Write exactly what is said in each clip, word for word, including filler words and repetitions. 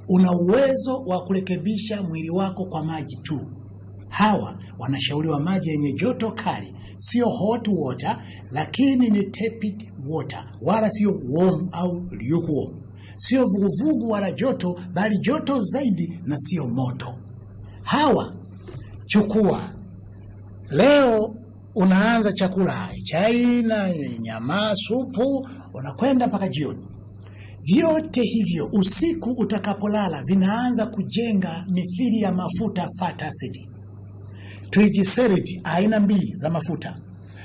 una uwezo wa kurekebisha mwili wako kwa maji tu. Hawa wanashauriwa maji yenye joto kali, sio hot water, lakini ni tepid water, wala sio warm au lukewarm. Sio vuguvugu wala joto, bali joto zaidi na sio moto. Hawa chukua leo, unaanza chakula chai na nyama, supu, unakwenda mpaka jioni. Vyote hivyo usiku utakapolala vinaanza kujenga mithili ya mafuta, fat acid, triglyceride, aina mbili za mafuta.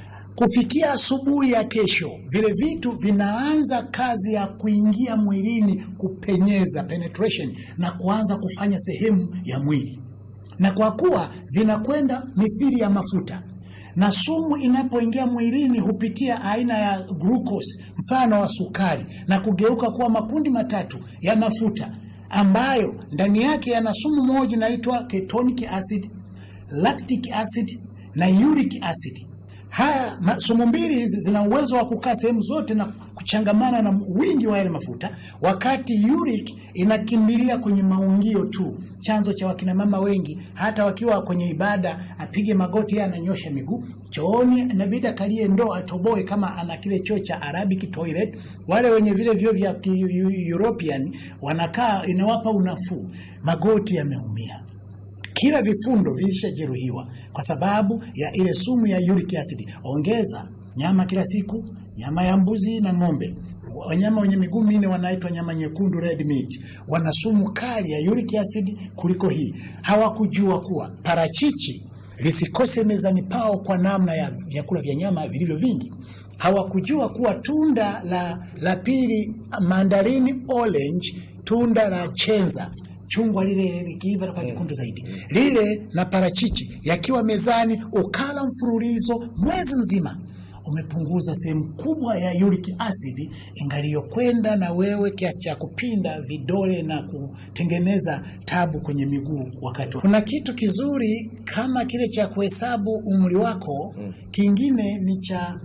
Kufikia asubuhi ya kesho, vile vitu vinaanza kazi ya kuingia mwilini, kupenyeza, penetration, na kuanza kufanya sehemu ya mwili. Na kwa kuwa vinakwenda mithili ya mafuta, na sumu inapoingia mwilini hupitia aina ya glucose, mfano wa sukari, na kugeuka kuwa makundi matatu ya mafuta ambayo ndani yake yana sumu moja inaitwa ketonic acid, lactic acid na uric acid. Haya sumu mbili hizi zina uwezo wa kukaa sehemu zote na kuchangamana na wingi wa yale mafuta, wakati uric inakimbilia kwenye maungio tu. Chanzo cha wakina mama wengi hata wakiwa kwenye ibada, apige magoti ananyosha miguu, chooni inabidi kalie ndoo atoboe kama ana kile choo cha Arabic toilet. Wale wenye vile vyo vya European wanakaa, inawapa unafuu, magoti yameumia, kila vifundo vilishajeruhiwa kwa sababu ya ile sumu ya uric acid. Ongeza nyama kila siku, nyama ya mbuzi na ng'ombe. Wanyama wenye miguu minne wanaitwa nyama nyekundu, red meat, wana sumu kali ya uric acid kuliko hii. Hawakujua kuwa parachichi lisikose mezani pao kwa namna ya vyakula vya nyama vilivyo vingi. Hawakujua kuwa tunda la la pili, mandarini, orange, tunda la chenza, chungwa lile likiiva kwa jekundu zaidi, lile na parachichi yakiwa mezani, ukala mfululizo mwezi mzima, umepunguza sehemu kubwa ya uric acid ingaliyokwenda na wewe kiasi cha kupinda vidole na kutengeneza tabu kwenye miguu wakati. Kuna kitu kizuri kama kile cha kuhesabu umri wako, kingine ni cha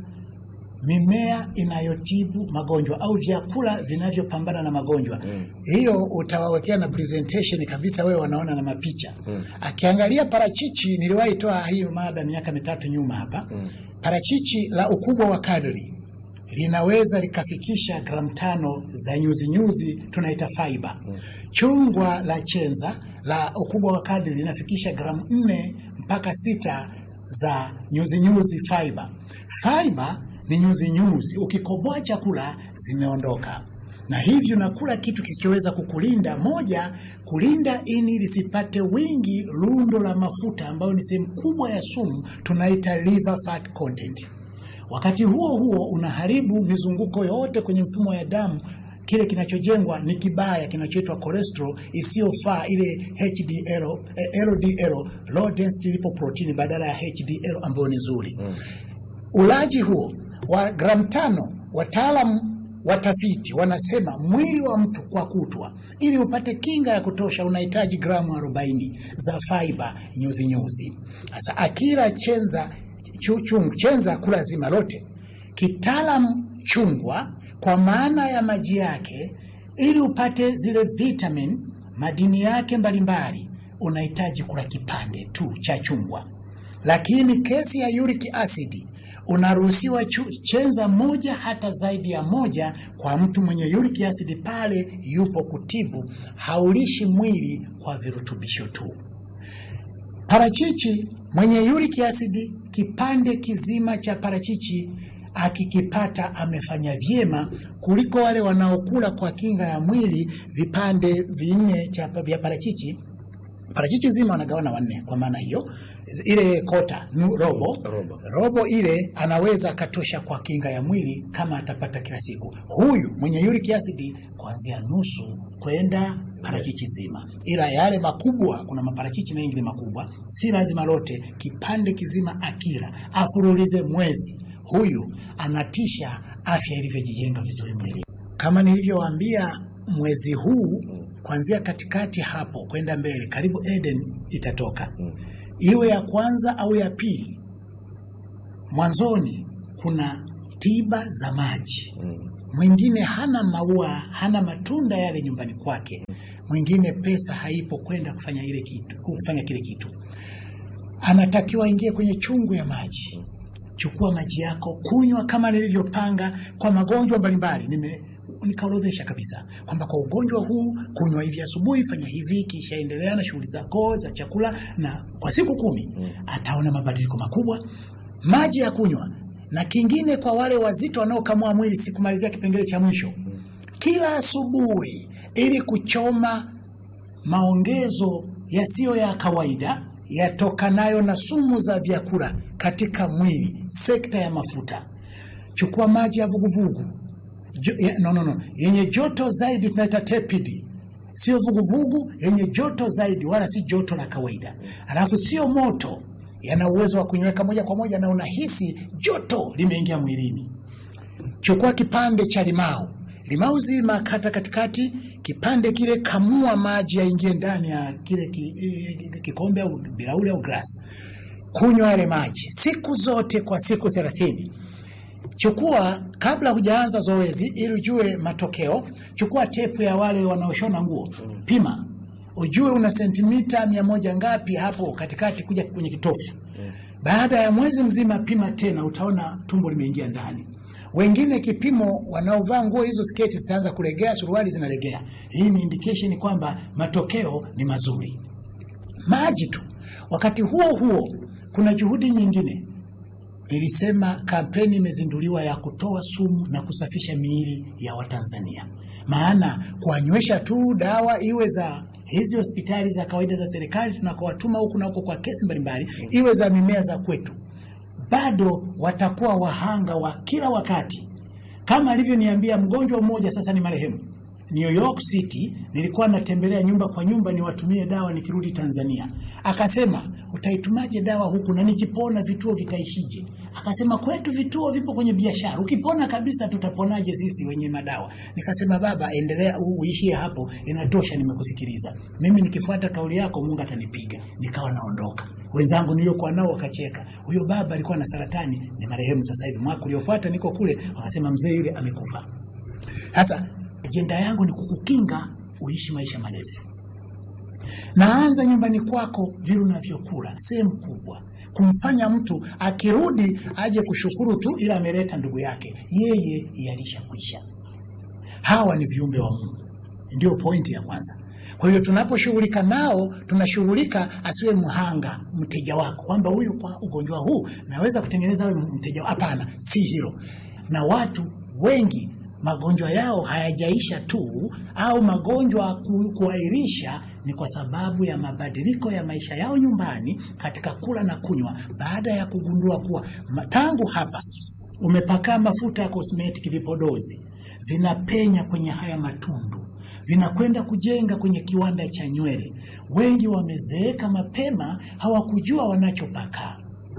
mimea inayotibu magonjwa au vyakula vinavyopambana na magonjwa. Mm. Hiyo utawawekea na presentation kabisa, wewe wanaona na mapicha. Mm. Akiangalia parachichi, niliwahi toa hii mada miaka mitatu nyuma hapa. Mm. Parachichi la ukubwa wa kadri linaweza likafikisha gramu tano za nyuzi nyuzi, tunaita fiber. Mm. Chungwa la chenza la ukubwa wa kadri linafikisha gramu nne mpaka sita za nyuzi nyuzi fiber. Fiber ni nyuzi nyuzi, ukikoboa chakula zimeondoka. Na hivyo nakula kitu kisichoweza kukulinda. Moja, kulinda ini lisipate wingi lundo la mafuta ambayo ni sehemu kubwa ya sumu, tunaita liver fat content. Wakati huo huo unaharibu mizunguko yote kwenye mfumo ya damu. Kile kinachojengwa ni kibaya kinachoitwa cholesterol isiyofaa, ile H D L, eh, L D L, low density lipoprotein, badala ya H D L ambayo ni nzuri. Mm. Ulaji huo wa gramu tano, wataalamu watafiti wanasema mwili wa mtu kwa kutwa, ili upate kinga ya kutosha, unahitaji gramu arobaini za fiber nyuzi nyuzi. Sasa akila chenza chungu, chenza kula zima lote, kitaalamu chungwa kwa maana ya maji yake, ili upate zile vitamin, madini yake mbalimbali, unahitaji kula kipande tu cha chungwa. Lakini kesi ya uric acid, unaruhusiwa chenza moja hata zaidi ya moja kwa mtu mwenye uric acid pale yupo kutibu, haulishi mwili kwa virutubisho tu. Parachichi, mwenye uric acid, kipande kizima cha parachichi akikipata amefanya vyema kuliko wale wanaokula kwa kinga ya mwili vipande vinne cha vya parachichi. Parachichi zima wanagawana wanne, kwa maana hiyo ile kota nu, robo, robo robo ile anaweza katosha kwa kinga ya mwili kama atapata kila siku. Huyu mwenye uric acid kuanzia nusu kwenda parachichi zima. Ila yale makubwa, kuna maparachichi mengi ni makubwa, si lazima lote, kipande kizima akila afurulize mwezi, huyu anatisha afya ilivyojijenga vizuri mwili. Kama nilivyowaambia, mwezi huu kuanzia katikati hapo kwenda mbele, karibu Eden itatoka. Iwe ya kwanza au ya pili, mwanzoni kuna tiba za maji. Mwingine hana maua, hana matunda yale nyumbani kwake, mwingine pesa haipo kwenda kufanya ile kitu, kufanya kile kitu. Anatakiwa ingie kwenye chungu ya maji. Chukua maji yako, kunywa kama nilivyopanga kwa magonjwa mbalimbali. Nime nikaorodhesha kabisa kwamba kwa ugonjwa huu kunywa hivi asubuhi, fanya hivi, kisha endelea na shughuli zako za chakula, na kwa siku kumi ataona mabadiliko makubwa. Maji ya kunywa. Na kingine kwa wale wazito wanaokamua mwili, sikumalizia kipengele cha mwisho. Kila asubuhi ili kuchoma maongezo yasiyo ya kawaida yatokanayo na sumu za vyakula katika mwili, sekta ya mafuta. Chukua maji ya vuguvugu. Jo, ya, no no no, yenye joto zaidi tunaita tepid. Sio vuguvugu, yenye joto zaidi, wala si joto la kawaida. Alafu sio moto, yana uwezo wa kunyweka moja kwa moja na unahisi joto limeingia mwilini. Chukua kipande cha limau. Limau zima kata katikati, kipande kile kamua maji yaingie ndani ya kile ki, e, kikombe au bilauri au glass. Kunywa yale maji siku zote kwa siku thelathini. Chukua, kabla hujaanza zoezi ili ujue matokeo, chukua tepu ya wale wanaoshona nguo. Pima. Ujue una sentimita mia moja ngapi hapo katikati kuja kwenye kitofu. Baada ya mwezi mzima pima tena, utaona tumbo limeingia ndani. Wengine kipimo wanaovaa nguo hizo, sketi zitaanza kulegea, suruali zinalegea. Hii ni indication kwamba matokeo ni mazuri. Maji tu. Wakati huo huo kuna juhudi nyingine. Nilisema kampeni imezinduliwa ya kutoa sumu na kusafisha miili ya Watanzania. Maana kuanywesha tu dawa iwe za hizi hospitali za kawaida za serikali tunakowatuma huku na huko kwa kesi mbalimbali, iwe za mimea za kwetu, bado watakuwa wahanga wa kila wakati. Kama alivyoniambia mgonjwa mmoja, sasa ni marehemu, New York City, nilikuwa natembelea nyumba kwa nyumba niwatumie dawa nikirudi Tanzania. Akasema, utaitumaje dawa huku na nikipona vituo vitaishije? Akasema, kwetu vituo vipo kwenye biashara. Ukipona kabisa tutaponaje sisi wenye madawa? Nikasema, baba endelea uishie hapo, inatosha, nimekusikiliza. Mimi nikifuata kauli yako Mungu atanipiga. Nikawa naondoka. Wenzangu niliokuwa nao wakacheka. Huyo baba alikuwa na saratani, ni marehemu sasa hivi. Mwaka uliofuata niko kule, wakasema mzee yule amekufa. Sasa ajenda yangu ni kukukinga uishi maisha marefu. Naanza nyumbani kwako, vile unavyokula, sehemu kubwa. Kumfanya mtu akirudi aje kushukuru tu ila ameleta ndugu yake, yeye yalishakwisha. Hawa ni viumbe wa Mungu. Ndio pointi ya kwanza. Kwa hiyo tunaposhughulika nao, tunashughulika asiwe mhanga mteja wako, kwamba huyu kwa ugonjwa huu naweza kutengeneza wewe mteja. Hapana, si hilo. Na watu wengi magonjwa yao hayajaisha tu, au magonjwa kuairisha, ni kwa sababu ya mabadiliko ya maisha yao nyumbani katika kula na kunywa. Baada ya kugundua kuwa tangu hapa umepaka mafuta ya cosmetic, vipodozi vinapenya kwenye haya matundu, vinakwenda kujenga kwenye kiwanda cha nywele. Wengi wamezeeka mapema, hawakujua wanachopaka.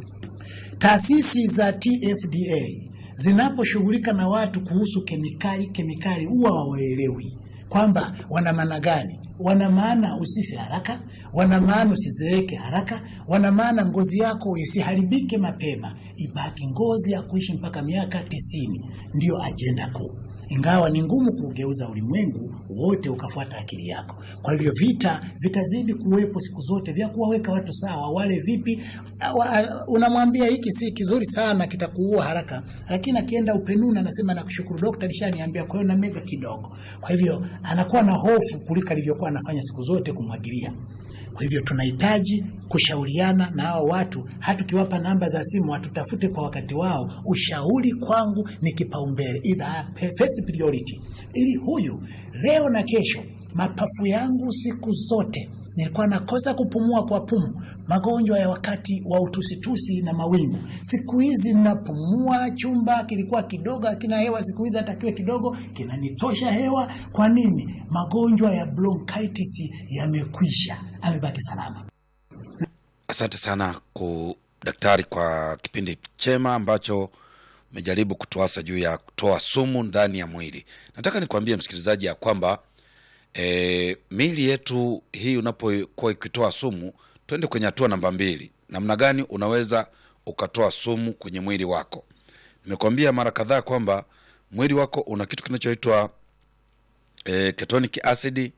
Taasisi za T F D A zinaposhughulika na watu kuhusu kemikali, kemikali huwa hawaelewi kwamba wana maana gani. Wana maana usife haraka, wana maana usizeeke haraka, wana maana ngozi yako isiharibike mapema, ibaki ngozi ya kuishi mpaka miaka tisini. Ndio ajenda kuu. Ingawa ni ngumu kugeuza ulimwengu wote ukafuata akili yako. Kwa hivyo vita vitazidi kuwepo siku zote vya kuwaweka watu sawa. Wale vipi, unamwambia hiki si kizuri sana, kitakuua haraka, lakini akienda upenuna anasema nakushukuru daktari alishaniambia, kwa hiyo na mega kidogo. Kwa hivyo anakuwa na hofu kuliko alivyokuwa anafanya siku zote kumwagilia. Kwa hivyo tunahitaji kushauriana na hao watu. Hata kiwapa namba za simu watutafute kwa wakati wao. Ushauri kwangu ni kipaumbele, either first priority. Ili huyu leo na kesho, mapafu yangu siku zote nilikuwa nakosa kupumua kwa pumu, magonjwa ya wakati wa utusitusi na mawingu. Siku hizi ninapumua, chumba kilikuwa kidogo hakina hewa, siku hizi hata kiwe kidogo kinanitosha hewa. Kwa nini? Magonjwa ya bronchitis yamekwisha, amebaki salama. Asante sana ku daktari kwa kipindi chema ambacho umejaribu kutuasa juu ya kutoa sumu ndani ya mwili. Nataka nikwambie msikilizaji ya kwamba E, miili yetu hii unapokuwa ikitoa sumu, twende kwenye hatua namba mbili. Namna gani unaweza ukatoa sumu kwenye mwili wako? Nimekwambia mara kadhaa kwamba mwili wako una kitu kinachoitwa e, ketonic acid,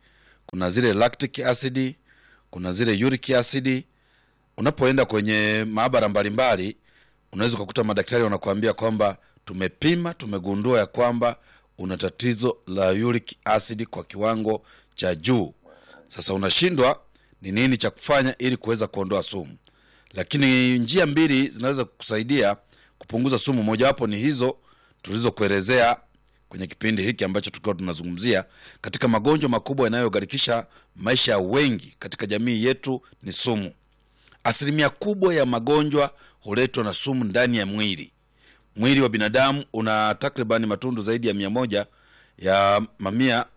kuna zile lactic acid, kuna zile uric acid. Unapoenda kwenye maabara mbalimbali unaweza kukuta madaktari wanakuambia kwamba tumepima, tumegundua ya kwamba una tatizo la uric acid kwa kiwango cha juu. Sasa unashindwa ni nini cha kufanya ili kuweza kuondoa sumu. Lakini njia mbili zinaweza kukusaidia kupunguza sumu. Moja wapo ni hizo tulizokuelezea kwenye kipindi hiki ambacho tulikuwa tunazungumzia katika magonjwa makubwa yanayogarikisha maisha ya wengi katika jamii yetu ni sumu. Asilimia kubwa ya magonjwa huletwa na sumu ndani ya mwili. Mwili wa binadamu una takriban matundu zaidi ya mia moja ya mamia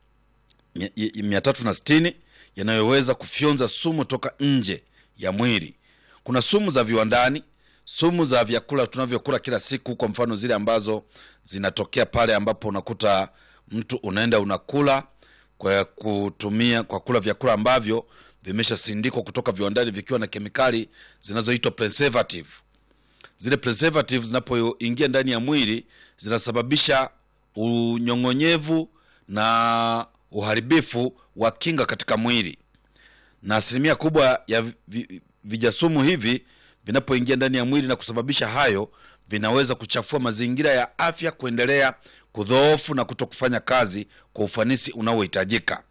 mia tatu na sitini yanayoweza kufyonza sumu toka nje ya mwili. Kuna sumu za viwandani, sumu za vyakula tunavyokula kila siku, kwa mfano zile ambazo zinatokea pale ambapo unakuta mtu unaenda unakula kwa kutumia kwa kula vyakula ambavyo vimeshasindikwa kutoka viwandani vikiwa na kemikali zinazoitwa preservative. Zile preservatives zinapoingia ndani ya mwili zinasababisha unyong'onyevu na uharibifu wa kinga katika mwili. Na asilimia kubwa ya vijasumu hivi vinapoingia ndani ya mwili na kusababisha hayo, vinaweza kuchafua mazingira ya afya, kuendelea kudhoofu na kutokufanya kazi kwa ufanisi unaohitajika.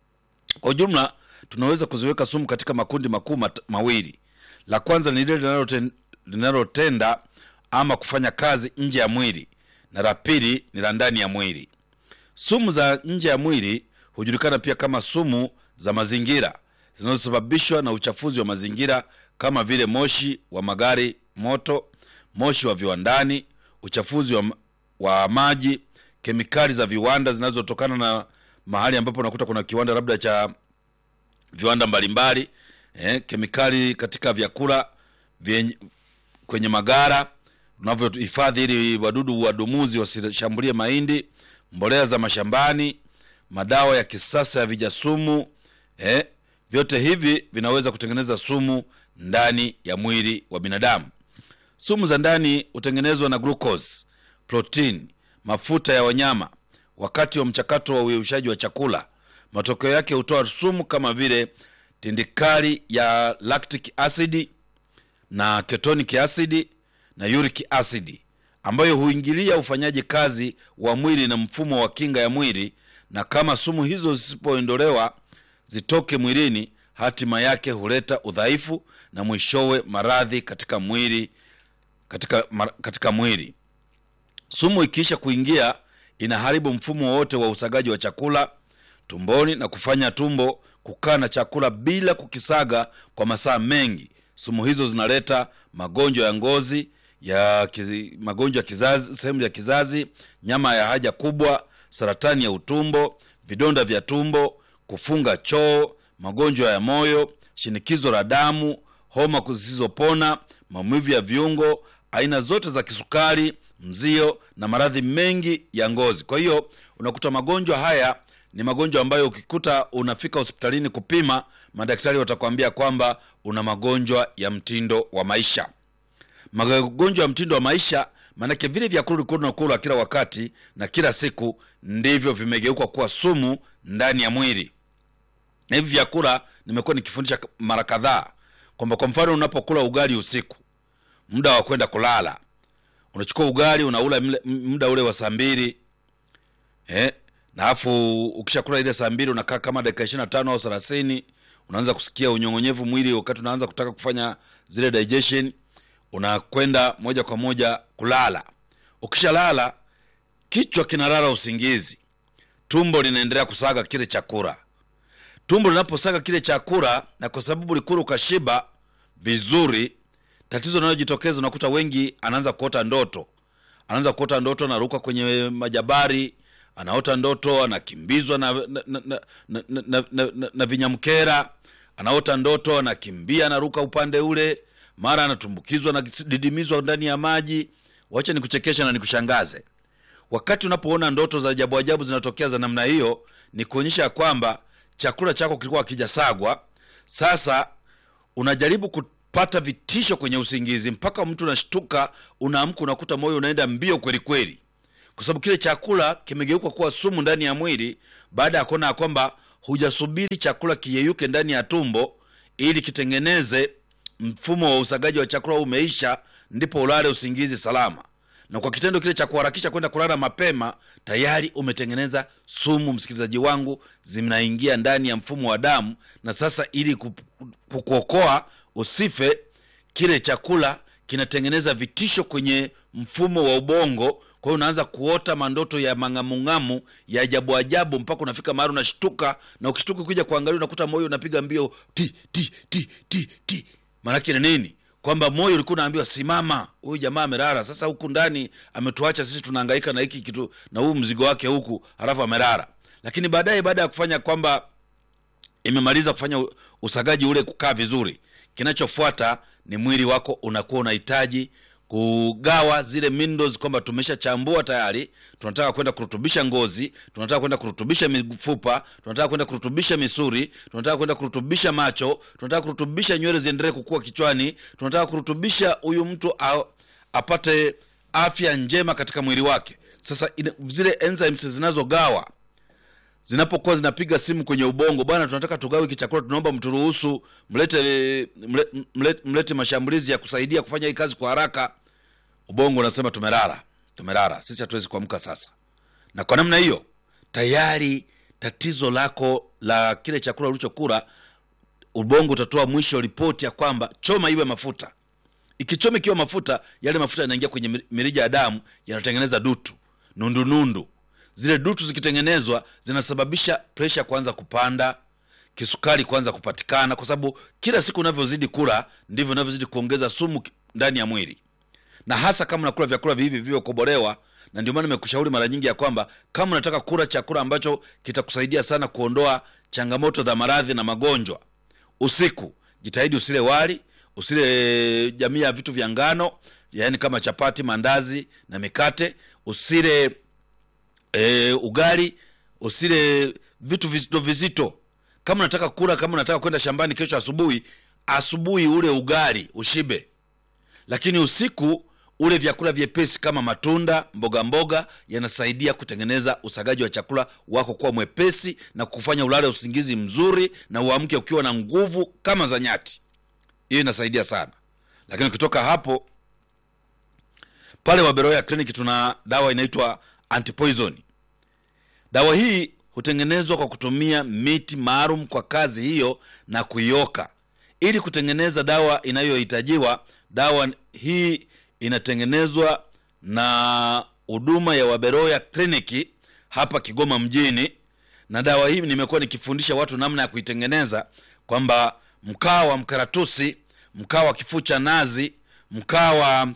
Kwa ujumla tunaweza kuziweka sumu katika makundi makuu mawili. La kwanza ni lile linalotenda ama kufanya kazi nje ya mwili, na la pili ni la ndani ya mwili. Sumu za nje ya mwili hujulikana pia kama sumu za mazingira, zinazosababishwa na uchafuzi wa mazingira kama vile moshi wa magari moto, moshi wa viwandani, uchafuzi wa, wa maji, kemikali za viwanda zinazotokana na mahali ambapo unakuta kuna kiwanda labda cha viwanda mbalimbali, eh, kemikali katika vyakula vyenye, kwenye magara unavyohifadhi ili wadudu wadumuzi wasishambulie mahindi, mbolea za mashambani, madawa ya kisasa ya vijasumu, eh, vyote hivi vinaweza kutengeneza sumu ndani ya mwili wa binadamu. Sumu za ndani hutengenezwa na glucose, protein, mafuta ya wanyama wakati wa mchakato wa uyeyushaji wa chakula. Matokeo yake hutoa sumu kama vile tindikali ya lactic acid na ketonic acid na uric acid, ambayo huingilia ufanyaji kazi wa mwili na mfumo wa kinga ya mwili, na kama sumu hizo zisipoondolewa zitoke mwilini, hatima yake huleta udhaifu na mwishowe maradhi katika mwili katika katika mwili. Sumu ikiisha kuingia inaharibu mfumo wote wa usagaji wa chakula tumboni na kufanya tumbo kukaa na chakula bila kukisaga kwa masaa mengi. Sumu hizo zinaleta magonjwa ya ngozi, ya kizi, magonjwa ya kizazi, sehemu ya kizazi, nyama ya haja kubwa, saratani ya utumbo, vidonda vya tumbo, kufunga choo, magonjwa ya moyo, shinikizo la damu, homa zisizopona, maumivu ya viungo, aina zote za kisukari, mzio na maradhi mengi ya ngozi. Kwa hiyo unakuta magonjwa haya ni magonjwa ambayo ukikuta unafika hospitalini kupima, madaktari watakwambia kwamba una magonjwa ya mtindo wa maisha. Magonjwa ya mtindo wa maisha maana vile vyakula ulikuwa unakula kila wakati na kila siku ndivyo vimegeuka kuwa sumu ndani ya mwili. Hivi vyakula nimekuwa nikifundisha mara kadhaa kwamba kwa mfano unapokula ugali usiku, muda wa kwenda kulala, unachukua ugali unaula muda ule wa saa mbili, eh, na afu ukishakula ile saa mbili unakaa kama dakika ishirini na tano au thelathini, unaanza kusikia unyong'onyevu mwili. Wakati unaanza kutaka kufanya zile digestion, unakwenda moja kwa moja kulala. Ukishalala kichwa kinalala usingizi, tumbo linaendelea kusaga kile chakula. Tumbo linaposaga kile chakula, na kwa sababu likula ukashiba vizuri, tatizo linalojitokeza unakuta wengi anaanza kuota ndoto. Anaanza kuota ndoto anaruka kwenye majabari, anaota ndoto anakimbizwa na na na, na, na, na, na, na, na vinyamkera, anaota ndoto anakimbia anaruka upande ule, mara anatumbukizwa na didimizwa ndani ya maji. Wacha nikuchekesha na nikushangaze. Wakati unapoona ndoto za ajabu ajabu zinatokea za namna hiyo, ni kuonyesha kwamba chakula chako kilikuwa hakijasagwa. Sasa unajaribu kupata vitisho kwenye usingizi, mpaka mtu unashtuka, unaamka unakuta moyo unaenda mbio kweli kweli, kwa sababu kile chakula kimegeuka kuwa sumu ndani ya mwili, baada ya kuona kwamba hujasubiri chakula kiyeyuke ndani ya tumbo ili kitengeneze mfumo wa usagaji wa chakula umeisha ndipo ulale usingizi salama. Na kwa kitendo kile cha kuharakisha kwenda kulala mapema, tayari umetengeneza sumu, msikilizaji wangu, zinaingia ndani ya mfumo wa damu. Na sasa ili kukuokoa usife, kile chakula kinatengeneza vitisho kwenye mfumo wa ubongo. Kwa hiyo unaanza kuota mandoto ya mangamungamu ya ajabu ajabu mpaka unafika mahali unashtuka, na ukishtuka ukija kuangalia unakuta moyo unapiga mbio ti ti ti ti ti. Maana yake ni nini? Kwamba moyo ulikuwa unaambiwa simama, huyu jamaa amelala. Sasa huku ndani ametuacha sisi tunahangaika na hiki kitu na huu mzigo wake huku, halafu amelala. Lakini baadaye baada ya kufanya kwamba imemaliza kufanya usagaji ule kukaa vizuri, kinachofuata ni mwili wako unakuwa unahitaji kugawa zile minerals, kwamba tumeshachambua tayari, tunataka kwenda kurutubisha ngozi, tunataka kwenda kurutubisha mifupa, tunataka kwenda kurutubisha misuri, tunataka kwenda kurutubisha macho, tunataka kurutubisha nywele ziendelee kukua kichwani, tunataka kurutubisha huyu mtu apate afya njema katika mwili wake. Sasa zile enzymes zinazogawa zinapokuwa zinapiga simu kwenye ubongo, bwana tunataka tugawe kichakula, tunaomba mturuhusu mlete mlete, mlete mashambulizi ya kusaidia kufanya hii kazi kwa haraka. Ubongo unasema tumelala, tumelala, sisi hatuwezi kuamka sasa. Na kwa namna hiyo tayari tatizo lako la kile chakula ulichokula, ubongo utatoa mwisho ripoti ya kwamba choma iwe mafuta. Ikichoma ikiwa mafuta, yale mafuta yanaingia kwenye mirija ya damu, yanatengeneza dutu, nundu nundu. Zile dutu zikitengenezwa zinasababisha pressure kuanza kupanda, kisukari kuanza kupatikana, kwa sababu kila siku unavyozidi kula ndivyo unavyozidi kuongeza sumu ndani ya mwili. Na hasa kama unakula vyakula hivi vivyo kubolewa. Na ndio maana nimekushauri mara nyingi ya kwamba kama unataka kula chakula ambacho kitakusaidia sana kuondoa changamoto za maradhi na magonjwa, usiku jitahidi usile wali, usile jamii ya vitu vya ngano, yani kama chapati, mandazi na mikate, usile E, ugali, usile vitu vizito vizito. Kama unataka kula, kama unataka kwenda shambani kesho asubuhi, asubuhi ule ugali ushibe. Lakini usiku ule vyakula vyepesi kama matunda, mboga mboga, yanasaidia kutengeneza usagaji wa chakula wako kuwa mwepesi na kufanya ulale usingizi mzuri na uamke ukiwa na nguvu kama za nyati. Hiyo inasaidia sana. Lakini kutoka hapo, pale Waberoya Clinic tuna dawa inaitwa antipoison. Dawa hii hutengenezwa kwa kutumia miti maalum kwa kazi hiyo na kuioka ili kutengeneza dawa inayohitajiwa. Dawa hii inatengenezwa na huduma ya Waberoya Clinic hapa Kigoma mjini. Na dawa hii nimekuwa nikifundisha watu namna ya kuitengeneza, kwamba mkaa wa mkaratusi, mkaa wa kifucha nazi, mkaa wa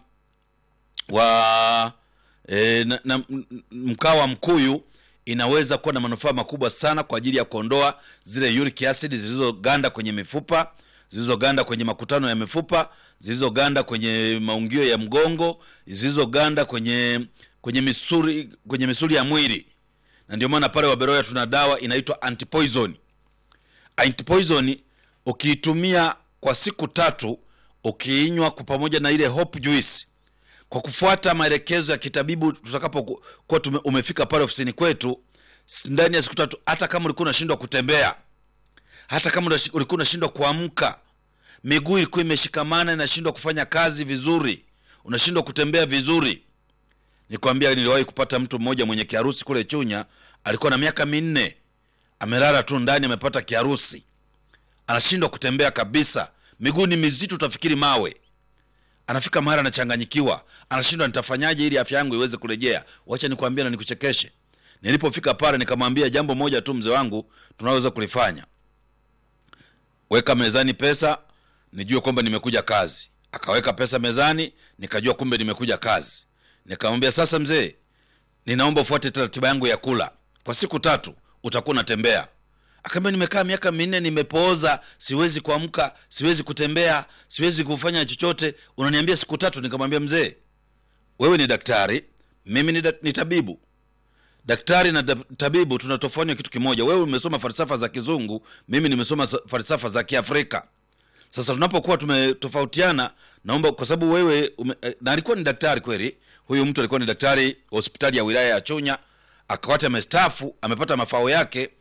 wa E, na, na mkaa wa mkuyu inaweza kuwa na manufaa makubwa sana kwa ajili ya kuondoa zile uric acid zilizoganda kwenye mifupa, zilizoganda kwenye makutano ya mifupa, zilizoganda kwenye maungio ya mgongo, zilizoganda kwenye kwenye misuli kwenye misuli ya mwili. Na ndio maana pale Waberoya tuna dawa inaitwa antipoison. Antipoison ukiitumia kwa siku tatu, ukiinywa kwa pamoja na ile hope juice, kwa kufuata maelekezo ya kitabibu, tutakapokuwa umefika pale ofisini kwetu, ndani ya siku tatu, hata kama ulikuwa unashindwa kutembea, hata kama ulikuwa unashindwa kuamka, miguu ilikuwa imeshikamana inashindwa kufanya kazi vizuri, unashindwa kutembea vizuri. Nikwambia, niliwahi kupata mtu mmoja mwenye kiharusi kule Chunya, alikuwa na miaka minne, amelala tu ndani, amepata kiharusi, anashindwa kutembea kabisa, miguu ni mizito utafikiri mawe. Anafika mahali anachanganyikiwa, anashindwa nitafanyaje ili afya yangu iweze kurejea. Wacha nikwambie na nikuchekeshe. Nilipofika pale nikamwambia jambo moja tu, mzee wangu, tunaweza kulifanya. Weka mezani pesa, nijue kwamba nimekuja kazi. Akaweka pesa mezani, nikajua kumbe nimekuja kazi. Nikamwambia, sasa mzee, ninaomba ufuate taratiba yangu ya kula. Kwa siku tatu utakuwa unatembea. Akamwambia, nimekaa miaka minne nimepooza, siwezi kuamka, siwezi kutembea, siwezi kufanya chochote, unaniambia siku tatu? Nikamwambia, mzee, wewe ni daktari, mimi ni, da, ni tabibu. Daktari na tabibu tunatofauti kitu kimoja. Wewe umesoma falsafa za kizungu, mimi nimesoma falsafa za Kiafrika. Sasa tunapokuwa tumetofautiana, naomba, kwa sababu wewe ume, na alikuwa ni daktari kweli. Huyu mtu alikuwa ni daktari hospitali ya wilaya ya Chunya, akawata amestaafu, amepata mafao yake,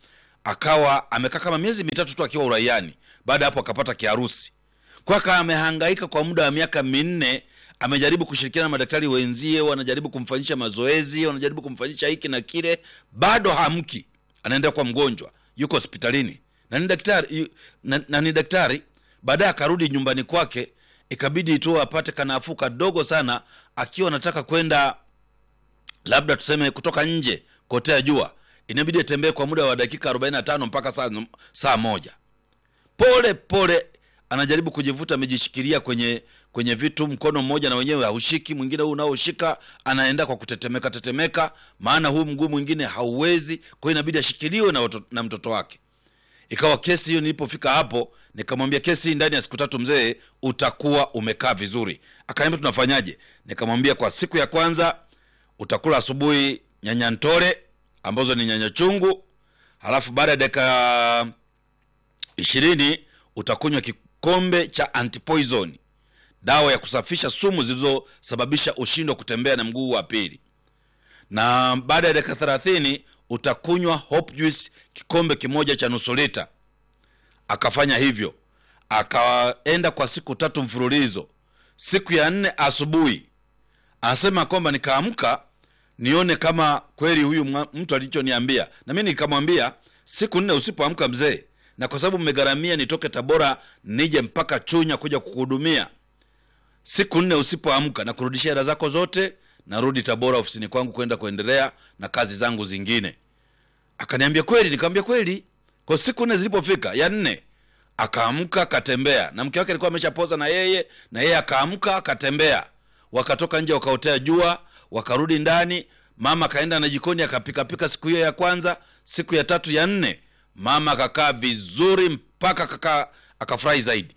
akawa amekaa kama miezi mitatu tu akiwa uraiani. Baada hapo akapata kiharusi. Kwa kama amehangaika kwa muda wa miaka minne, amejaribu kushirikiana na madaktari wenzie, wanajaribu kumfanyisha mazoezi, wanajaribu kumfanyisha hiki na kile, bado hamki. Anaenda kwa mgonjwa, yuko hospitalini. Na ni daktari na, na ni daktari. Baadaye akarudi nyumbani kwake, ikabidi tu apate kanafuu kadogo sana, akiwa anataka kwenda labda tuseme kutoka nje kotea jua. Inabidi atembee kwa muda wa dakika arobaini na tano mpaka saa saa moja. Pole pole anajaribu kujivuta, amejishikilia kwenye kwenye vitu, mkono mmoja na wenyewe haushiki, mwingine huu unaoshika anaenda kwa kutetemeka tetemeka, maana huu mguu mwingine hauwezi, kwa hiyo inabidi ashikiliwe na, na mtoto wake. Ikawa kesi hiyo, nilipofika hapo nikamwambia kesi ndani ya siku tatu mzee utakuwa umekaa vizuri. Akaniambia tunafanyaje? Nikamwambia kwa siku ya kwanza utakula asubuhi nyanya ntore ambazo ni nyanya chungu, halafu baada ya dakika ishirini utakunywa kikombe cha antipoison, dawa ya kusafisha sumu zilizosababisha ushindo kutembea na mguu wa pili. Na baada ya dakika thelathini utakunywa hope juice kikombe kimoja cha nusu lita. Akafanya hivyo. Akaenda kwa siku tatu mfululizo. Siku ya nne asubuhi anasema kwamba nikaamka nione kama kweli huyu mtu alichoniambia. Na mimi nikamwambia siku nne usipoamka mzee, na kwa sababu mmegharamia nitoke Tabora nije mpaka Chunya kuja kukuhudumia, siku nne usipoamka na kurudishia hela zako zote, narudi Tabora ofisini kwangu kwenda kuendelea na kazi zangu zingine. Akaniambia kweli? Nikamwambia kweli. Kwa siku nne zilipofika, ya nne akaamka akatembea, na mke wake alikuwa ameshapoza na yeye, na yeye akaamka akatembea. Wakatoka nje wakaotea jua, wakarudi ndani. Mama kaenda na jikoni akapika pika siku hiyo ya kwanza. Siku ya tatu ya nne mama akakaa vizuri mpaka kaka akafurahi zaidi.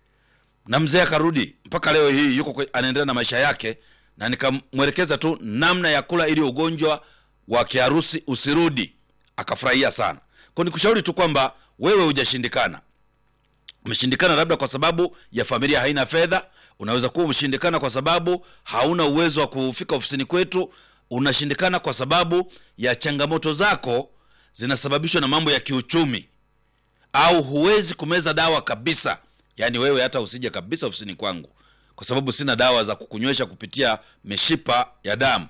Na mzee akarudi mpaka leo hii yuko anaendelea na maisha yake, na nikamwelekeza tu namna ya kula ili ugonjwa wa kiharusi usirudi. Akafurahia sana. Kwa nikushauri tu kwamba wewe hujashindikana. Umeshindikana labda kwa sababu ya familia haina fedha, unaweza kuwa umeshindikana kwa sababu hauna uwezo wa kufika ofisini kwetu, unashindikana kwa sababu ya changamoto zako zinasababishwa na mambo ya kiuchumi, au huwezi kumeza dawa kabisa. Yaani wewe hata usije kabisa ofisini kwangu kwa sababu sina dawa za kukunywesha kupitia mishipa ya damu.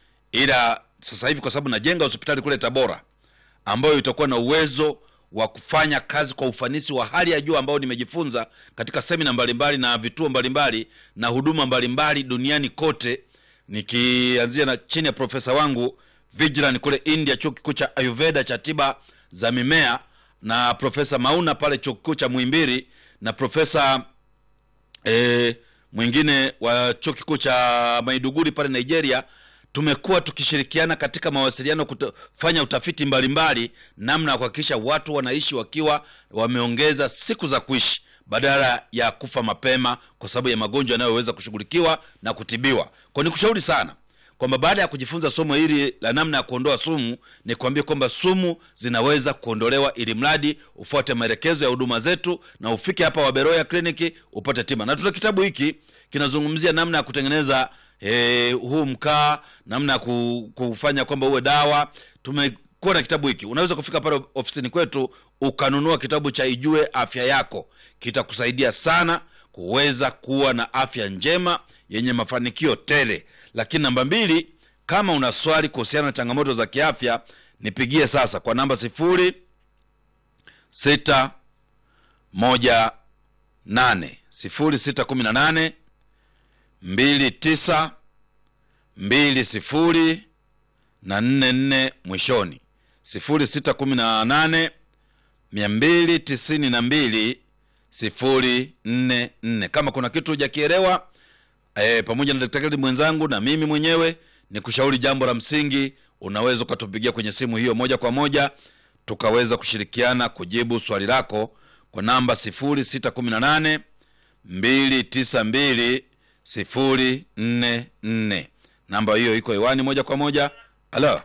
Ila sasa hivi kwa sababu najenga hospitali kule Tabora ambayo itakuwa na uwezo wa kufanya kazi kwa ufanisi wa hali ya juu ambao nimejifunza katika semina mbalimbali na vituo mbalimbali na huduma mbalimbali duniani kote, nikianzia na chini ya profesa wangu Vigilan kule India, chuo kikuu cha Ayurveda cha tiba za mimea, na profesa Mauna pale chuo kikuu cha Muhimbili, na profesa eh, mwingine wa chuo kikuu cha Maiduguri pale Nigeria. Tumekuwa tukishirikiana katika mawasiliano kufanya utafiti mbalimbali namna ya kuhakikisha watu wanaishi wakiwa wameongeza siku za kuishi badala ya kufa mapema kwa sababu ya magonjwa yanayoweza kushughulikiwa na kutibiwa. Kwa nikushauri sana kwamba baada ya kujifunza somo hili la namna ya kuondoa sumu, ni kuambia kwamba sumu zinaweza kuondolewa ili mradi ufuate maelekezo ya huduma zetu na ufike hapa Waberoya Clinic upate tiba. Na tuna kitabu hiki kinazungumzia namna ya kutengeneza eh, huu mkaa, namna ya kufanya kwamba uwe dawa. Tumekuwa na kitabu hiki. Unaweza kufika pale ofisini kwetu ukanunua kitabu cha Ijue Afya Yako. Kitakusaidia sana kuweza kuwa na afya njema yenye mafanikio tele. Lakini namba mbili, kama una swali kuhusiana na changamoto za kiafya, nipigie sasa kwa namba sifuri sita moja nane sifuri sita kumi na nane mbili tisa mbili sifuri na nne nne mwishoni. sifuri sita kumi na nane mbili tisini na mbili sifuri nne nne. Kama kuna kitu hujakielewa, E, pamoja na daktari mwenzangu na mimi mwenyewe, ni kushauri jambo la msingi, unaweza ukatupigia kwenye simu hiyo moja kwa moja tukaweza kushirikiana kujibu swali lako kwa namba sifuri sita kumi na nane mbili tisa mbili sifuri nne nne. Namba hiyo iko hewani moja kwa moja. Halo.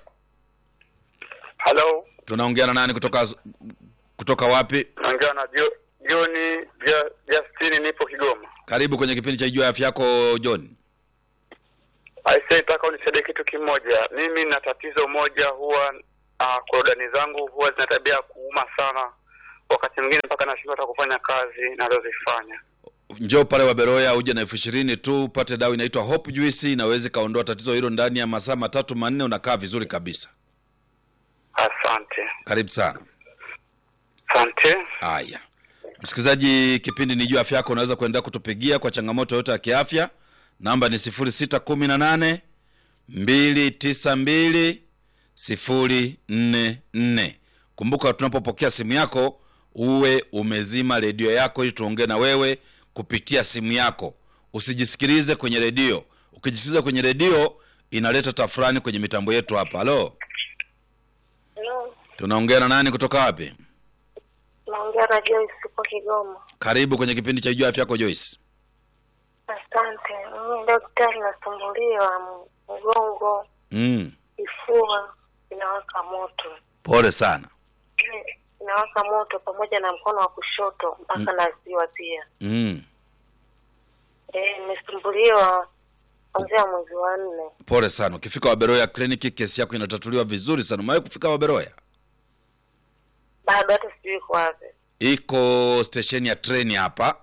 Halo. Tunaongea na nani kutoka kutoka wapi? Naongea na John Justin, nipo Kigoma. Karibu kwenye kipindi cha Ijue Afya Yako John. I say taka unisaidie kitu kimoja. Mimi na tatizo moja, huwa ah, korodani zangu huwa zina tabia kuuma sana. Wakati mwingine mpaka nashindwa hata kufanya kazi ninazozifanya. Njoo pale Waberoya uje na elfu ishirini tu upate dawa inaitwa Hope Juice, inaweza kaondoa tatizo hilo ndani ya masaa matatu manne, unakaa vizuri kabisa. Asante. Karibu sana. Asante. Haya. Msikilizaji, kipindi ni juu afya yako, unaweza kuendelea kutupigia kwa changamoto yote ya kiafya. Namba ni sifuri sita kumi na nane mbili tisa mbili sifuri nne nne. Kumbuka tunapopokea simu yako uwe umezima redio yako ili tuongee na wewe kupitia simu yako. Usijisikilize kwenye redio. Ukijisikiliza kwenye redio inaleta tafrani kwenye mitambo yetu hapa. Halo. Hello. Tunaongea na nani kutoka wapi? Naongea na Joyce kwa Kigoma. Karibu kwenye kipindi cha Jua Afya Yako Joyce. Asante. Mimi daktari nasumbuliwa mgongo. Mm. Kifua inawaka moto. Pole sana. Inawaka moto pamoja na mkono wa kushoto mpaka mm. na ziwa pia. Mm. Eh, nimesumbuliwa kuanzia mwezi wa nne. Pole sana. Ukifika Waberoya kliniki kesi yako inatatuliwa vizuri sana. Umewahi kufika Waberoya? Bado hata sijui kwa wapi. Iko station ya treni hapa.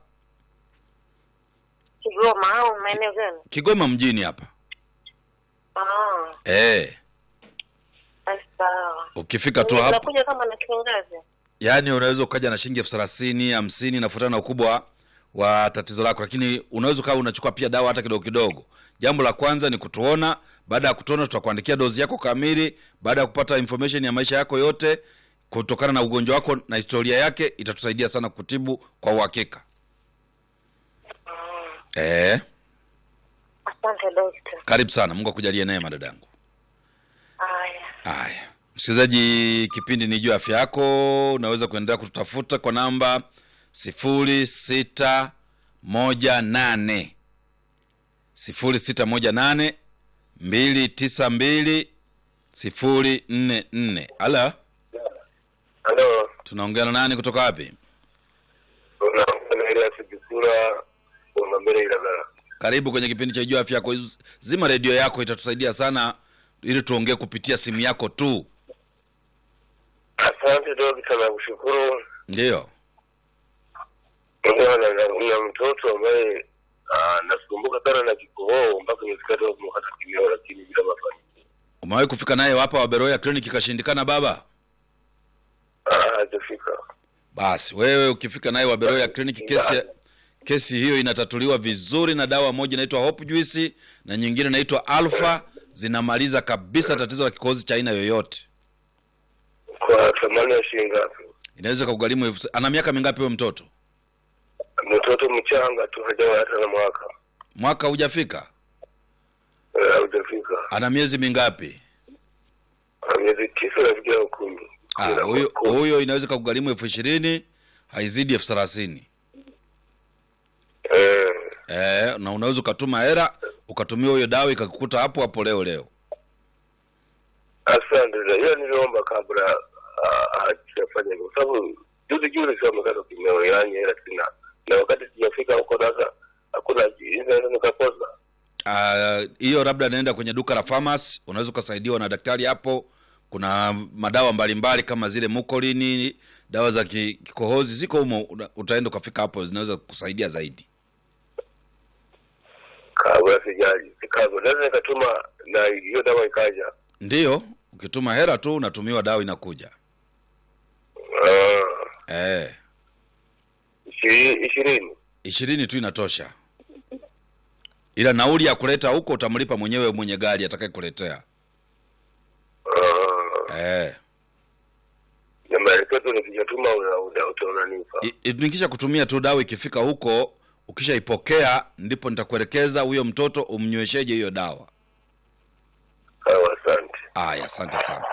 Kigoma au maeneo gani? Kigoma mjini hapa. Ah. Eh. Sawa. Ukifika tu hapo. Unakuja kama na kiangazi. Yaani unaweza ukaja na shilingi elfu thelathini, hamsini nafuatana na ukubwa wa tatizo lako, lakini unaweza kama unachukua pia dawa hata kidogo kidogo. Jambo la kwanza ni kutuona, baada ya kutuona tutakuandikia dozi yako kamili, baada ya kupata information ya maisha yako yote kutokana na ugonjwa wako na historia yake, itatusaidia sana kutibu kwa uhakika. Mm. Eh. Asante daktari. Karibu sana. Mungu akujalie neema dadangu. Haya. Haya. Msikilizaji, kipindi ni juu afya yako, unaweza kuendelea kututafuta kwa namba sifuri sita moja nane sifuri sita moja nane mbili tisa mbili sifuri nne nne. Ala. Hello. Tunaongea na nani kutoka wapi? Unaongea ile sikura una mbele ila. Karibu kwenye kipindi cha juu afya yako. Zima redio yako, itatusaidia sana ili tuongee kupitia simu yako tu. Asante daktari, nakushukuru. Ndio. Ndio, na mtoto ambaye anasumbuka sana na kikohoa mpaka nisikate kumkata kimeo lakini bila mafanikio. Umewahi kufika naye hapa Waberoya kliniki kashindikana baba? Ah, hajafika. Basi wewe ukifika naye Waberoya kliniki kesi kesi hiyo inatatuliwa vizuri na dawa moja inaitwa Hope Juice na nyingine inaitwa Alpha, zinamaliza kabisa tatizo la kikohozi cha aina yoyote. Kwa thamani ya shilingi ngapi? Inaweza kugharimu. Ana miaka mingapi huyo mtoto? Mtoto mchanga tu, hajawa hata na mwaka. Mwaka hujafika? Eh, hujafika. Ana miezi mingapi? Miezi tisa na vijana kumi. Ah, huyo huyo inaweza kugharimu elfu ishirini, haizidi elfu thelathini. Eh. Eh, na unaweza ukatuma hela, ukatumia hiyo dawa ikakukuta hapo hapo leo leo. Asante. Hiyo niliomba kabla hajafanya hivyo. Sababu juzi juzi sio mkata kimeo yani hela sina. Na wakati sijafika huko sasa hakuna jinsi nikapoza. Ah, hiyo labda naenda kwenye duka la pharmacy, unaweza kusaidiwa na daktari hapo. Kuna madawa mbalimbali kama zile Mukolini, dawa za kikohozi ziko humo, utaenda ukafika hapo zinaweza kusaidia zaidi. Kabla sijaji. Kabla naweza nikatuma na hiyo dawa ikaja. Ndio, ukituma hela tu unatumiwa dawa inakuja. Ah. Eh. ishirini. ishirini tu inatosha. Ila nauli ya kuleta huko utamlipa mwenyewe mwenye gari atakayekuletea. Ah. Eh. Na maelekezo nikijatuma utaonanipa. Nikisha kutumia tu dawa ikifika huko, ukishaipokea ndipo nitakuelekeza huyo mtoto umnywesheje hiyo dawa. Sawa, asante. Aya, asante sana.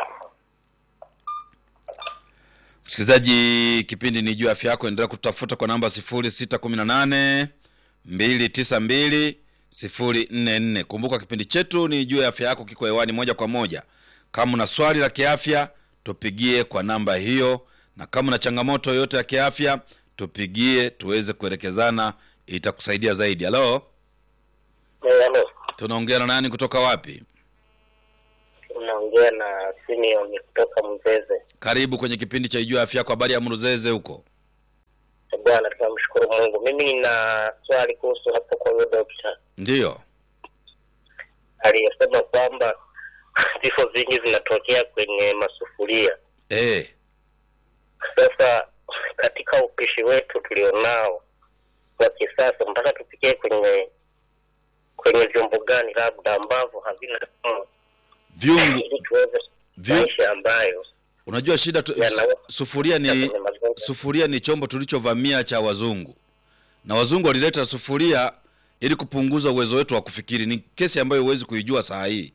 Msikilizaji, kipindi ni juu afya yako, endelea kutafuta kwa namba sifuri sita kumi na nane mbili tisa mbili sifuri nne nne. Kumbuka kipindi chetu ni juu afya yako, kiko hewani moja kwa moja. Kama una swali la kiafya, tupigie kwa namba hiyo, na kama una changamoto yote ya kiafya, tupigie tuweze kuelekezana, itakusaidia zaidi. Halo? Hello. Tunaongea na nani kutoka wapi? unaongea na Simeon kutoka Mzeze. Karibu kwenye kipindi cha Ijua Afya Yako. Habari ya Mzeze huko? Bwana, tunamshukuru Mungu. Mimi nina swali kuhusu hapo kwa huyo daktari. Ndiyo. Aliyesema kwamba vifo vingi vinatokea kwenye masufuria. Eh. Sasa katika upishi wetu tulionao wa kisasa, mpaka tupikie kwenye kwenye vyombo gani labda ambavyo havina Vyungu vyungu ambayo unajua shida tu, sufuria ni sufuria ni chombo tulichovamia cha wazungu. Na wazungu walileta sufuria ili kupunguza uwezo wetu wa kufikiri. Ni kesi ambayo huwezi kuijua saa hii.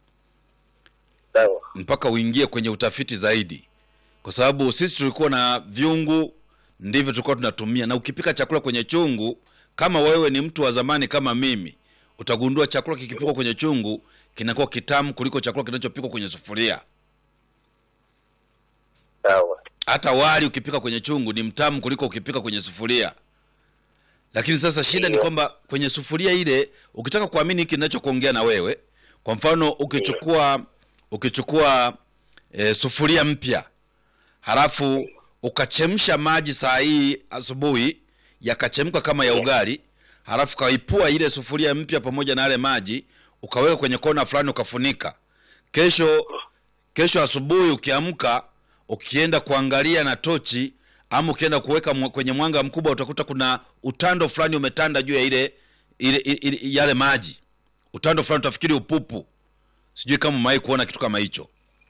Sawa. Mpaka uingie kwenye utafiti zaidi. Kwa sababu sisi tulikuwa na vyungu, ndivyo tulikuwa tunatumia. Na ukipika chakula kwenye chungu, kama wewe ni mtu wa zamani kama mimi, utagundua chakula kikipikwa kwenye chungu kinakuwa kitamu kuliko chakula kinachopikwa kwenye sufuria. Sawa. Hata wali ukipika kwenye chungu ni mtamu kuliko ukipika kwenye sufuria. Lakini sasa shida ni kwamba kwenye sufuria ile, ukitaka kuamini hiki ninachokuongea na wewe, kwa mfano ukichukua ukichukua e, sufuria mpya, halafu ukachemsha maji saa hii asubuhi yakachemka kama ya ugali, halafu kaipua ile sufuria mpya pamoja na yale maji, ukaweka kwenye kona fulani ukafunika. Kesho kesho asubuhi ukiamka, ukienda kuangalia na tochi ama ukienda kuweka kwenye mwanga mkubwa, utakuta kuna utando fulani umetanda juu ya ile, ile, ile yale maji. Utando fulani utafikiri upupu. Sijui kama umewahi kuona kitu kama hicho.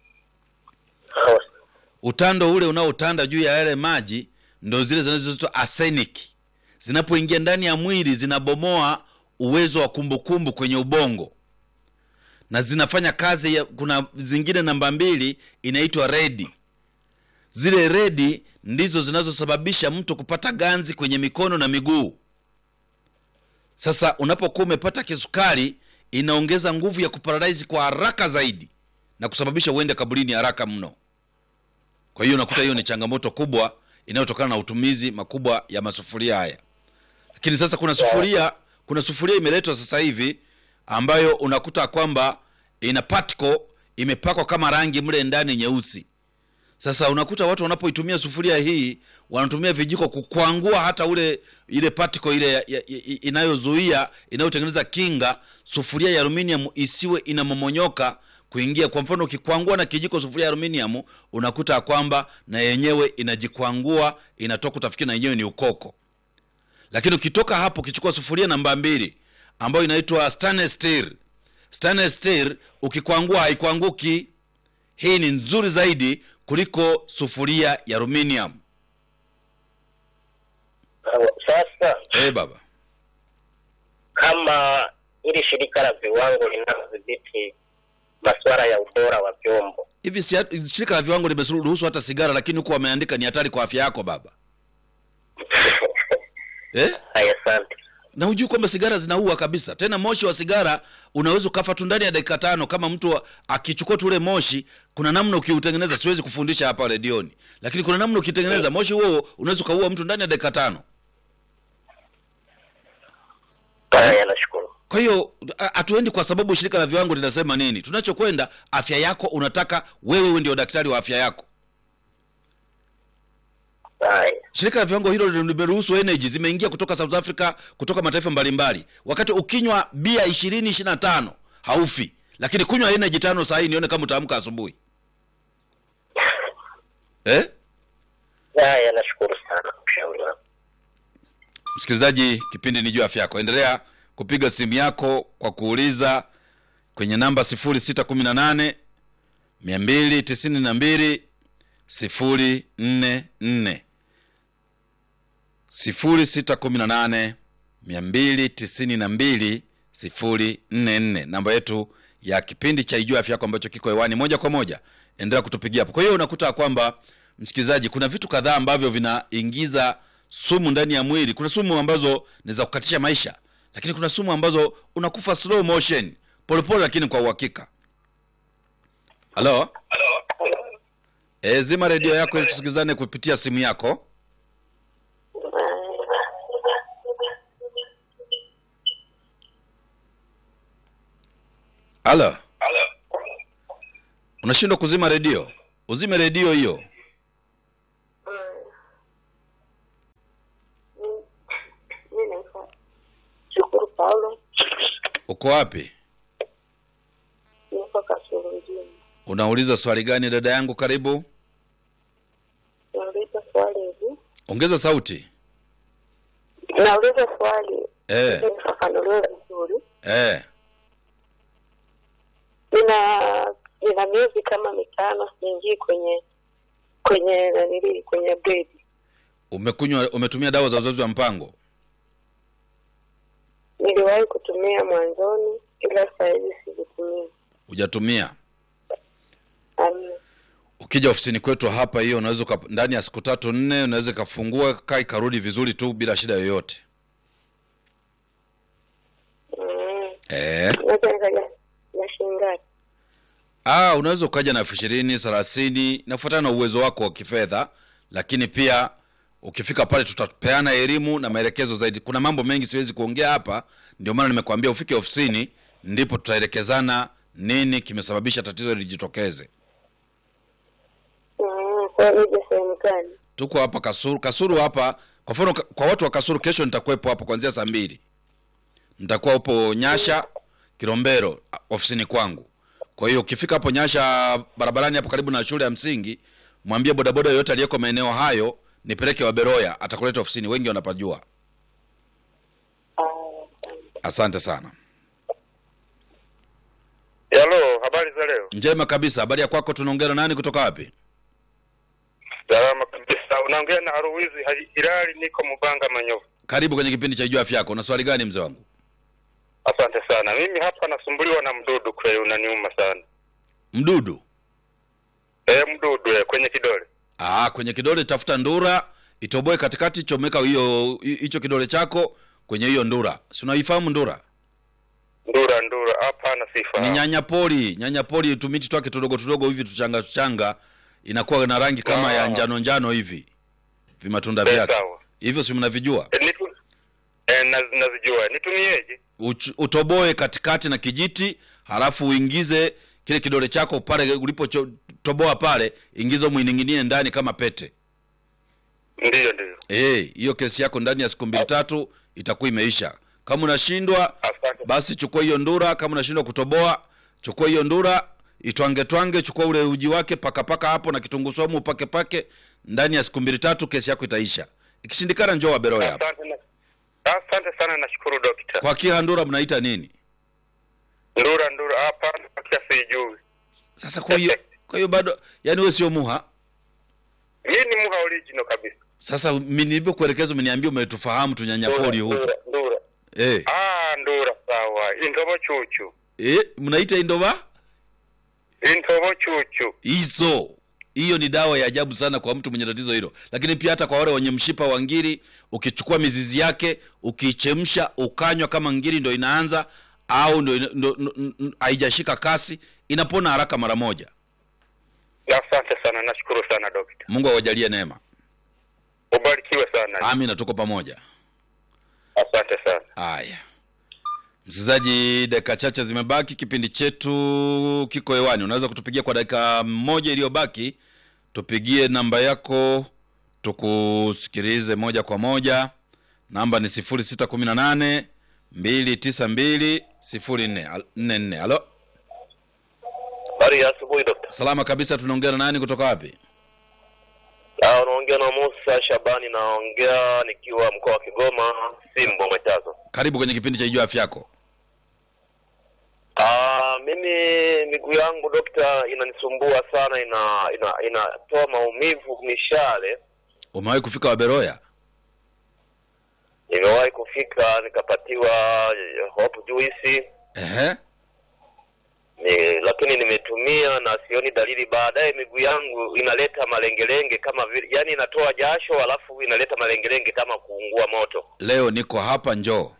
Utando ule unaotanda juu ya yale maji ndio zile zinazoitwa arsenic. Zinapoingia ndani ya mwili zinabomoa uwezo wa kumbukumbu kwenye ubongo. Na zinafanya kazi ya, kuna zingine namba mbili inaitwa redi. Zile redi ndizo zinazosababisha mtu kupata ganzi kwenye mikono na miguu. Sasa unapokuwa umepata kisukari, inaongeza nguvu ya kuparalyze kwa haraka zaidi na kusababisha uende kaburini haraka mno. Kwa hiyo unakuta hiyo ni changamoto kubwa inayotokana na utumizi makubwa ya masufuria haya. Lakini sasa kuna sufuria, kuna sufuria imeletwa sasa hivi ambayo unakuta kwamba ina particle imepakwa kama rangi mle ndani nyeusi. Sasa unakuta watu wanapoitumia sufuria hii wanatumia vijiko kukwangua hata ule ile particle ile inayozuia inayotengeneza kinga sufuria ya aluminium isiwe inamomonyoka kuingia. Kwa mfano ukikwangua na kijiko sufuria ya aluminium, unakuta kwamba na yenyewe inajikwangua, inatoka utafikiri na yenyewe ni ukoko. Lakini ukitoka hapo ukichukua sufuria namba mbili ambayo inaitwa stainless steel. Stainless steel ukikwangua haikwanguki. Hii ni nzuri zaidi kuliko sufuria ya aluminium. Sasa eh baba, kama ili shirika la viwango linalodhibiti masuala ya ubora wa vyombo, hivi si shirika la viwango limeruhusu hata sigara, lakini huko wameandika ni hatari kwa afya yako baba. eh asante. Na hujui kwamba sigara zinaua kabisa. Tena moshi wa sigara unaweza kufa tu ndani ya dakika tano kama mtu akichukua tu ule moshi. Kuna namna ukiutengeneza, siwezi kufundisha hapa redioni, lakini kuna namna ukitengeneza moshi huo unaweza kuua mtu ndani ya dakika tano. Haya, nashukuru. Kwa hiyo hatuendi kwa sababu shirika la viwango linasema nini. Tunachokwenda afya yako, unataka wewe ndio daktari wa afya yako. Haya. Shirika la viwango hilo limeruhusu energy zimeingia kutoka South Africa, kutoka mataifa mbalimbali. Wakati ukinywa bia ishirini ishirini na tano haufi, lakini kunywa energy tano saa hii nione kama utaamka asubuhi. Eh? Haya, nashukuru sana ushauri wako. Msikilizaji, kipindi ni Jua Afya Yako. Endelea kupiga simu yako kwa kuuliza kwenye namba sifuri sita kumi na nane mia mbili tisini na mbili sifuri nne nne. sifuri sita kumi na nane mia mbili tisini na mbili sifuri nne nne, namba yetu ya kipindi cha Ijua Afya Yako ambacho kiko hewani moja kwa moja. Endelea kutupigia hapo. Kwa hiyo unakuta kwamba msikilizaji, kuna vitu kadhaa ambavyo vinaingiza sumu ndani ya mwili. Kuna sumu ambazo ni za kukatisha maisha, lakini kuna sumu ambazo unakufa slow motion, polepole lakini kwa uhakika. Halo? Eh, zima redio yako ili tusikizane kupitia simu yako. Halo? Unashindwa kuzima redio? Uzime redio hiyo. Mimi naitwa Shukuru Paulo. Uko wapi? Niko Kasulu mjini. Unauliza swali gani dada yangu? Karibu. Nauliza swali hivi. Ongeza sauti. Nauliza swali. Eh. Nifafanulie vizuri. Eh. Nina nina miezi kama mitano siingii kwenye kwenye nani kwenye bed. Umekunywa umetumia dawa za uzazi wa mpango? Niliwahi kutumia mwanzoni ila sasa hivi sizitumii. Hujatumia? Um, Ukija ofisini kwetu hapa hiyo unaweza ndani ya siku tatu nne unaweza kafungua kai karudi vizuri tu bila shida yoyote. mm, Eh. Naweza nikaja na shilingi. Ah, unaweza ukaja na elfu ishirini, thelathini, nafuatana na uwezo wako wa kifedha, lakini pia ukifika pale tutapeana elimu na maelekezo zaidi. Kuna mambo mengi siwezi kuongea hapa, ndio maana nimekuambia ufike ofisini ndipo tutaelekezana nini kimesababisha tatizo lijitokeze. Mm, kwa hiyo sehemu gani? Tuko hapa Kasulu, Kasulu hapa. Kwa mfano kwa watu wa Kasulu kesho nitakuwepo hapo kuanzia saa mbili. Nitakuwa upo Nyasha Kilombero ofisini kwangu. Kwa hiyo ukifika hapo Nyasha barabarani hapo karibu na shule ya msingi, mwambie bodaboda yote aliyeko maeneo hayo nipeleke Waberoya, atakuleta ofisini, wengi wanapajua. Asante sana. Hello, habari za leo? Njema kabisa. Habari ya kwako? Tunaongea nani kutoka wapi? Salama kabisa. Unaongea na Haruwizi Hilali, niko Mubanga Manyovu. Karibu kwenye kipindi cha Jua Afya Yako. Una swali gani mzee wangu? Asante sana. Mimi hapa nasumbuliwa na mdudu kwa hiyo unaniuma sana. Mdudu? Eh, mdudu eh, kwenye kidole. Ah, kwenye kidole tafuta ndura, itoboe katikati, chomeka hiyo hicho kidole chako kwenye hiyo ndura. Si unaifahamu ndura? Ndura ndura hapana sifa. Ni nyanya poli, nyanya poli tumiti twake tudogo tudogo hivi tuchanga tuchanga, inakuwa na rangi kama ah, ya njano njano hivi. Vimatunda vyake. Hivyo si mnavijua? E, nitu, e, naz, nazijua. Nitumieje? Utoboe katikati na kijiti, halafu uingize kile kidole chako pale ulipo toboa pale, ingiza muininginie ndani kama pete. Ndiyo ndiyo. Eh, hiyo kesi yako ndani ya siku mbili tatu itakuwa imeisha. Kama unashindwa basi chukua hiyo ndura, kama unashindwa kutoboa, chukua hiyo ndura, itwange twange, chukua ule uji wake paka paka hapo na kitunguu saumu pake pake, ndani ya siku mbili tatu kesi yako itaisha. Ikishindikana njoo Waberoya hapa. Asante. Asante sana, nashukuru daktari. Kwa kia ndura mnaita nini? Ndura ndura hapa kwa kiasi juu. Sasa kwa hiyo kwa hiyo bado yani wewe sio muha? Mimi ni muha original kabisa. Sasa mimi nilipokuelekeza umeniambia umetufahamu tunyanyapoli huko. Ndura, ndura. Eh. Ah, ndura sawa. Indobo chuchu. Eh, mnaita indoba? Indobo chuchu. Hizo. Hiyo ni dawa ya ajabu sana kwa mtu mwenye tatizo hilo. Lakini pia hata kwa wale wenye mshipa wa ngiri, ukichukua mizizi yake, ukichemsha, ukanywa kama ngiri ndio inaanza au ndio haijashika kasi, inapona haraka mara moja. Asante sana, nashukuru sana daktari. Mungu awajalie neema. Ubarikiwe sana. Amina, tuko pamoja. Asante sana. Haya. Msikilizaji, dakika chache zimebaki, kipindi chetu kiko hewani. Unaweza kutupigia kwa dakika moja iliyobaki, tupigie namba yako tukusikilize moja kwa moja. Namba ni sifuri sita kumi na nane mbili tisa mbili sifuri nne nne. Halo. Habari ya asubuhi daktari. Salama kabisa, tunaongea na nani kutoka wapi? Ah, naongea na Musa Shabani, naongea nikiwa mkoa wa Kigoma, Simbo Matazo. Karibu kwenye kipindi cha Jua Afya Yako. Ah, mimi miguu yangu dokta inanisumbua sana, ina ina inatoa maumivu mishale. Umewahi kufika Waberoya? Nimewahi kufika nikapatiwa hope juice. Ehe. Ni, lakini nimetumia na sioni dalili. Baadaye miguu yangu inaleta malengelenge kama vile, yani inatoa jasho alafu inaleta malengelenge kama kuungua moto. Leo niko hapa, njoo.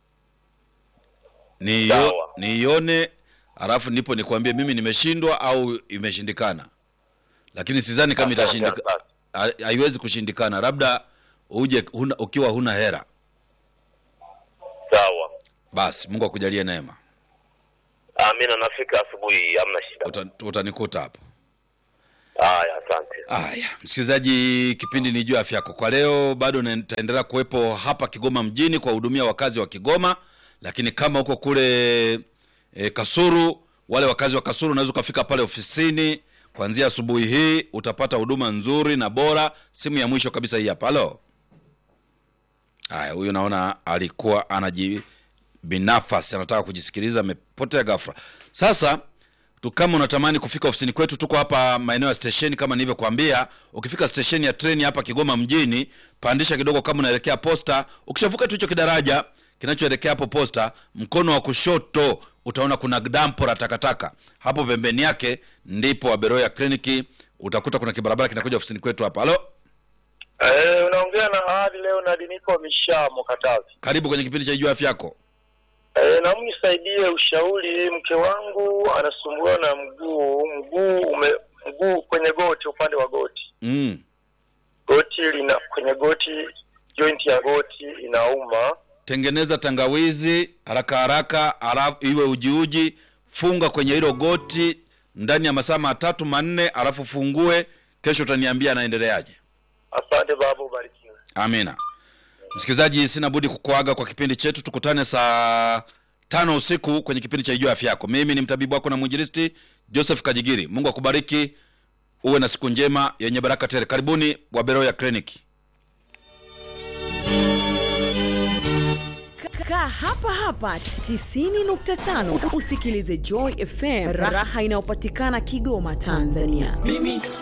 Niyo, nione alafu nipo nikwambie mimi nimeshindwa au imeshindikana. Lakini sidhani kama itashindikana. Haiwezi kushindikana. Labda uje huna, ukiwa huna hera. Sawa. Basi Mungu akujalie neema. Amen. Amina, nafika asubuhi, hamna shida. Uta, utanikuta hapo. Haya, asante. Haya, msikilizaji, kipindi ni juu afya yako. Kwa leo bado nitaendelea kuwepo hapa Kigoma mjini kwa hudumia wakazi wa Kigoma, lakini kama uko kule e, Kasulu, wale wakazi wa Kasulu unaweza kufika pale ofisini kuanzia asubuhi hii, utapata huduma nzuri na bora. Simu ya mwisho kabisa hii hapa. Halo. Haya, huyu naona alikuwa anaji binafasi anataka kujisikiliza, amepotea ghafla. Sasa tu kama unatamani kufika ofisini kwetu, tuko hapa maeneo ya station kama nilivyokuambia. Ukifika station ya treni hapa Kigoma mjini, pandisha kidogo kama unaelekea posta. Ukishavuka tu hicho kidaraja kinachoelekea hapo posta, mkono wa kushoto utaona kuna dampo la takataka. Hapo pembeni yake ndipo Waberoya Clinic. Utakuta kuna kibarabara kinakuja ofisini kwetu hapa. Halo. Eh, unaongea na Ahadi leo na Diniko Mishamo Katavi. Karibu kwenye kipindi cha Jua Afya Yako. Eh, na mnisaidie ushauri, mke wangu anasumbuliwa na mguu, mguu ume mguu kwenye goti, upande wa goti. Mm. Goti lina kwenye goti, joint ya goti inauma. Tengeneza tangawizi haraka haraka, alafu iwe uji uji, funga kwenye hilo goti ndani ya masaa matatu manne, alafu fungue. Kesho utaniambia anaendeleaje. Asante babu, barikiwe. Amina. Msikilizaji, sina budi kukuaga kwa kipindi chetu. Tukutane saa tano usiku kwenye kipindi cha Jua Afya Yako. Mimi ni mtabibu wako na mwinjilisti Joseph Kajigiri. Mungu akubariki. Uwe na siku njema yenye baraka tele. Karibuni Waberoya Clinic. Kaa hapa hapa tisini nukta tano usikilize Joy F M, raha inayopatikana Kigoma, Tanzania. Mimi